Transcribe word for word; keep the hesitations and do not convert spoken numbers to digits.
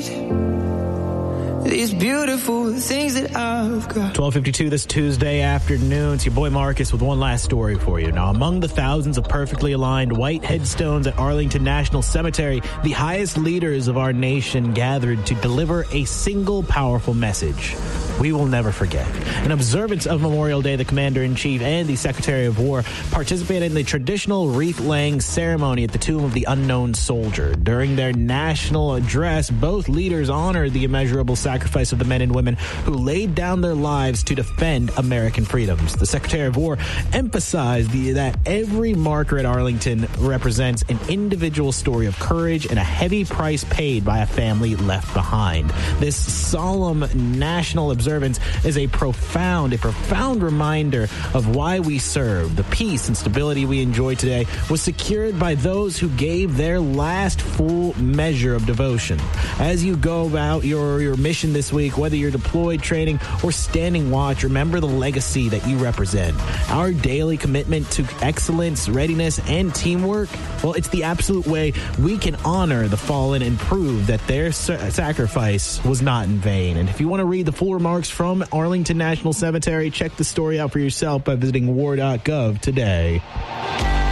these beautiful things that I've got. twelve fifty-two this Tuesday afternoon. It's your boy Marcus with one last story for you. Now, among the thousands of perfectly aligned white headstones at Arlington National Cemetery, the highest leaders of our nation gathered to deliver a single powerful message. We will never forget. In observance of Memorial Day, the Commander-in-Chief and the Secretary of War participated in the traditional wreath-laying ceremony at the Tomb of the Unknown Soldier. During their national address, both leaders honored the immeasurable sacrifice of the men and women who laid down their lives to defend American freedoms. The Secretary of War emphasized the, that every marker at Arlington represents an individual story of courage and a heavy price paid by a family left behind. This solemn national observance is a profound, a profound reminder of why we serve. The peace and stability we enjoy today was secured by those who gave their last full measure of devotion. As you go about your, your mission this week, whether you're deployed, training, or standing watch, remember the legacy that you represent. Our daily commitment to excellence, readiness, and teamwork, well, it's the absolute way we can honor the fallen and prove that their sa- sacrifice was not in vain. And if you want to read the full remarks from Arlington National Cemetery, check the story out for yourself by visiting war dot gov today.